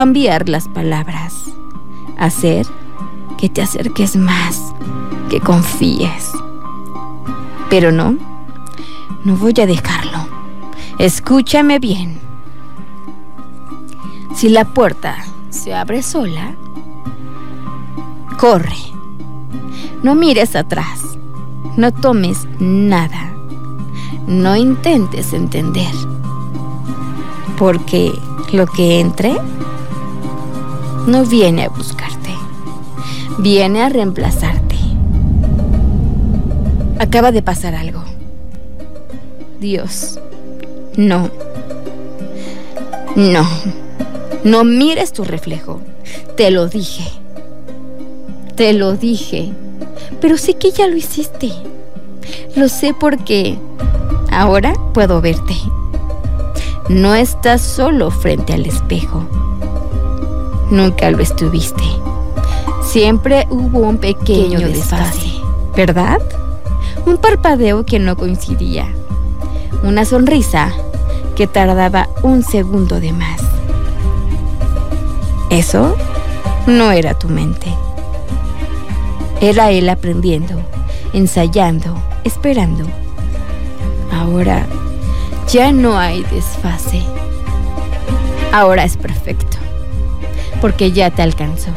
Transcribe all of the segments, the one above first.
cambiar las palabras, hacer que te acerques más, que confíes. Pero no voy a dejarlo. Escúchame bien. Si la puerta se abre sola, corre. No mires atrás. No tomes nada. No intentes entender. Porque lo que entre no viene a buscarte. Viene a reemplazarte. Acaba de pasar algo. Dios, no. No mires tu reflejo. Te lo dije. Pero sé que ya lo hiciste. Lo sé porque ahora puedo verte. No estás solo frente al espejo. Nunca lo estuviste. Siempre hubo un pequeño desfase, ¿verdad? Un parpadeo que no coincidía. Una sonrisa que tardaba un segundo de más. Eso no era tu mente. Era él aprendiendo, ensayando, esperando. Ahora ya no hay desfase. Ahora es perfecto, porque ya te alcanzó.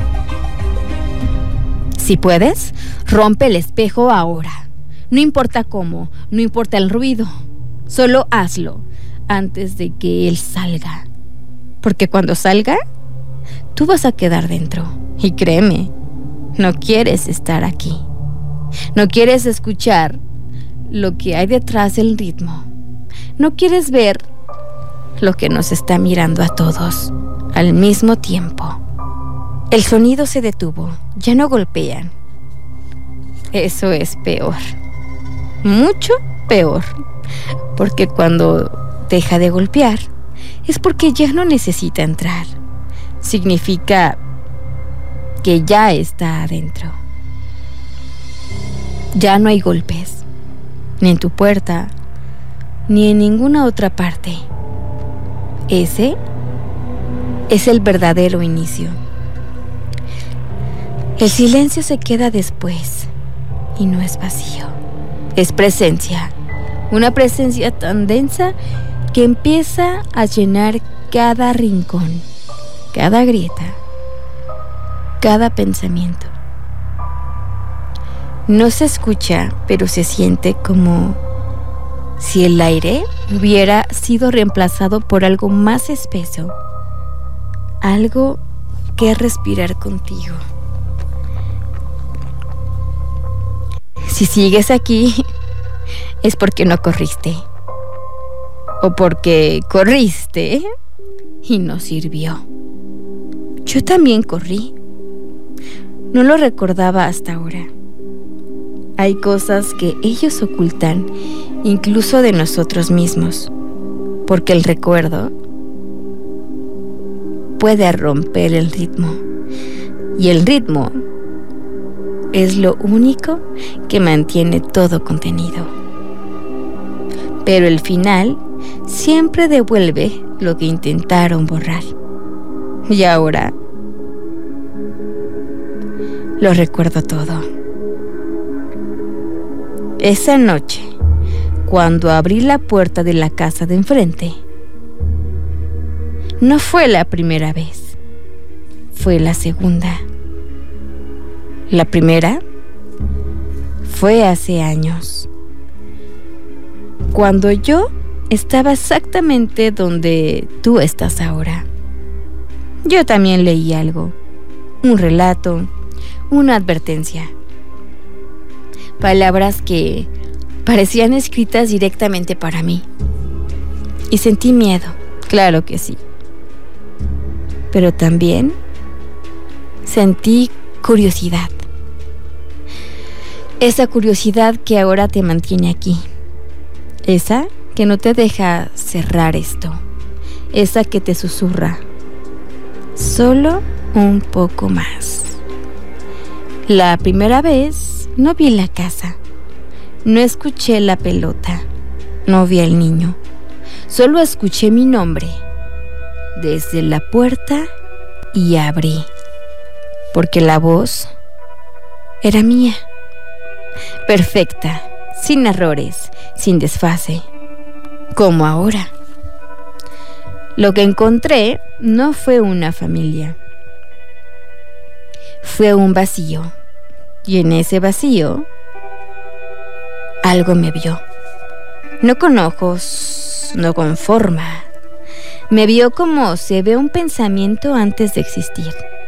Si puedes, rompe el espejo ahora. No importa cómo, no importa el ruido. Solo hazlo antes de que él salga. Porque cuando salga, tú vas a quedar dentro. Y créeme, no quieres estar aquí. No quieres escuchar lo que hay detrás del ritmo. No quieres ver lo que nos está mirando a todos al mismo tiempo. El sonido se detuvo. Ya no golpean. Eso es peor. Mucho peor. Porque cuando deja de golpear, es porque ya no necesita entrar. Significa que ya está adentro. Ya no hay golpes, ni en tu puerta, ni en ninguna otra parte. Ese es el verdadero inicio. El silencio se queda después y no es vacío. Es presencia. Una presencia tan densa que empieza a llenar cada rincón, cada grieta, cada pensamiento. No se escucha, pero se siente como si el aire hubiera sido reemplazado por algo más espeso, algo que respirar contigo. Si sigues aquí, es porque no corriste. O porque corriste y no sirvió. Yo también corrí. No lo recordaba hasta ahora. Hay cosas que ellos ocultan, incluso de nosotros mismos, porque el recuerdo puede romper el ritmo. Y el ritmo es lo único que mantiene todo contenido. Pero el final siempre devuelve lo que intentaron borrar. Y ahora lo recuerdo todo. Esa noche, cuando abrí la puerta de la casa de enfrente, no fue la primera vez, fue la segunda. La primera fue hace años, cuando yo estaba exactamente donde tú estás ahora. Yo también leí algo, un relato, una advertencia. Palabras que parecían escritas directamente para mí. Y sentí miedo, claro que sí. Pero también sentí curiosidad. Esa curiosidad que ahora te mantiene aquí. Esa que no te deja cerrar esto. Esa que te susurra. Solo un poco más. La primera vez no vi la casa, no escuché la pelota, no vi al niño. Solo escuché mi nombre desde la puerta y abrí, porque la voz era mía, perfecta, sin errores, sin desfase, como ahora. Lo que encontré no fue una familia, fue un vacío, y en ese vacío algo me vio, no con ojos, no con forma. Me vio como se ve un pensamiento antes de existir.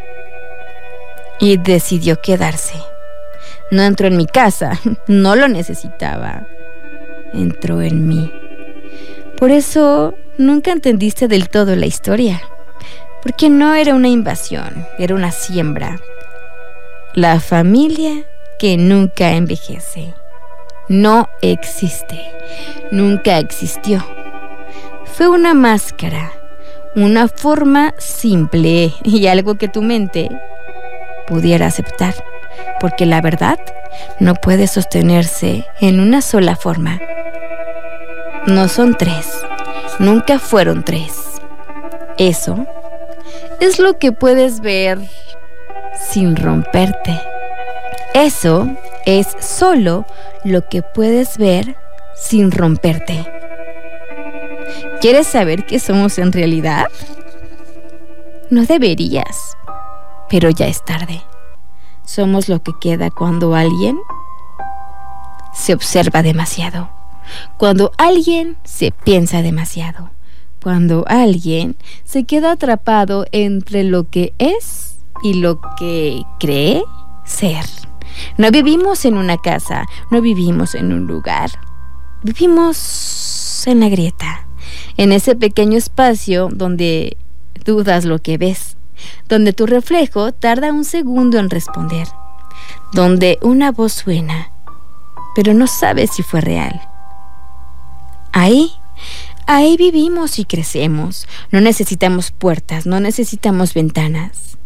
Y decidió quedarse. No entró en mi casa, no lo necesitaba. Entró en mí. Por eso nunca entendiste del todo la historia. Porque no era una invasión, era una siembra. La familia que nunca envejece. No existe. Nunca existió. Fue una máscara, una forma simple y algo que tu mente pudiera aceptar, porque la verdad no puede sostenerse en una sola forma. No son tres, nunca fueron tres. Eso es lo que puedes ver sin romperte. Eso es solo lo que puedes ver sin romperte. ¿Quieres saber qué somos en realidad? No deberías, pero ya es tarde. Somos lo que queda cuando alguien se observa demasiado, cuando alguien se piensa demasiado, cuando alguien se queda atrapado entre lo que es y lo que cree ser. No vivimos en una casa, no vivimos en un lugar, vivimos en la grieta. En ese pequeño espacio donde dudas lo que ves, donde tu reflejo tarda un segundo en responder, donde una voz suena, pero no sabes si fue real. Ahí vivimos y crecemos. No necesitamos puertas, no necesitamos ventanas,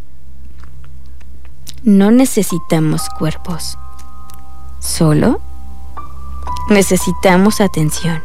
no necesitamos cuerpos, solo necesitamos atención.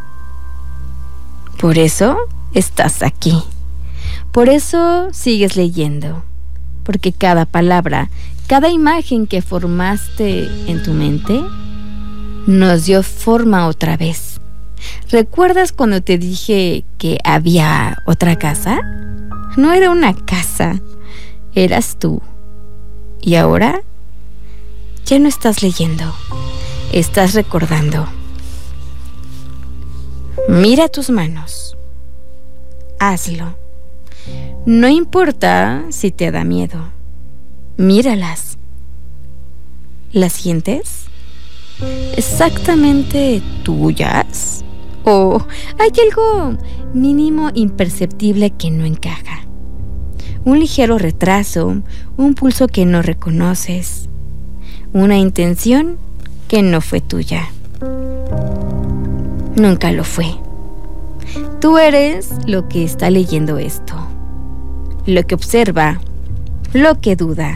Por eso estás aquí. Por eso sigues leyendo. Porque cada palabra, cada imagen que formaste en tu mente, nos dio forma otra vez. ¿Recuerdas cuando te dije que había otra casa? No era una casa, eras tú. Y ahora ya no estás leyendo, estás recordando. Mira tus manos. Hazlo. No importa si te da miedo. Míralas. ¿Las sientes? ¿Exactamente tuyas? ¿O hay algo mínimo imperceptible que no encaja? Un ligero retraso, un pulso que no reconoces, una intención que no fue tuya. Nunca lo fue. Tú eres lo que está leyendo esto, lo que observa, lo que duda,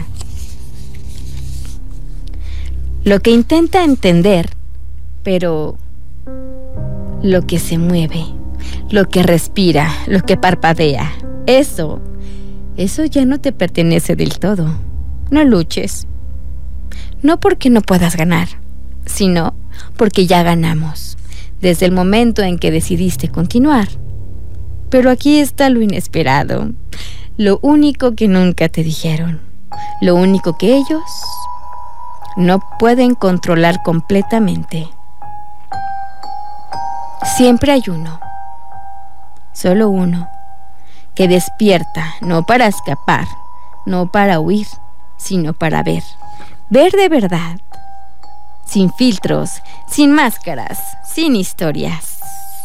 lo que intenta entender, pero lo que se mueve, lo que respira, lo que parpadea, eso ya no te pertenece del todo. No luches. No porque no puedas ganar, sino porque ya ganamos, desde el momento en que decidiste continuar. Pero aquí está lo inesperado, lo único que nunca te dijeron, lo único que ellos no pueden controlar completamente. Siempre hay uno, solo uno, que despierta, no para escapar, no para huir, sino para ver. Ver de verdad, sin filtros, sin máscaras, sin historias.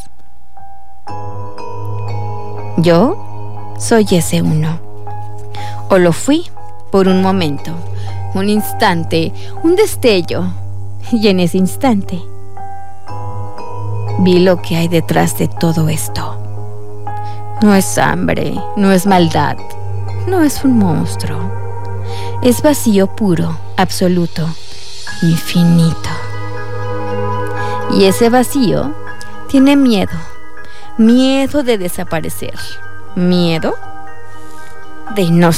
Yo soy ese uno. O lo fui por un momento, un instante, un destello. Y en ese instante vi lo que hay detrás de todo esto. No es hambre, no es maldad, no es un monstruo. Es vacío puro, absoluto, infinito. Y ese vacío tiene miedo, miedo de desaparecer, miedo de no